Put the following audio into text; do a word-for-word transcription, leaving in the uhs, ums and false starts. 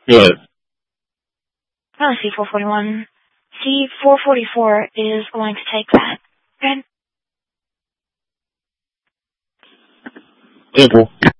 What? Oh, C four forty-one. C four forty-four is going to take that. Okay? Temple.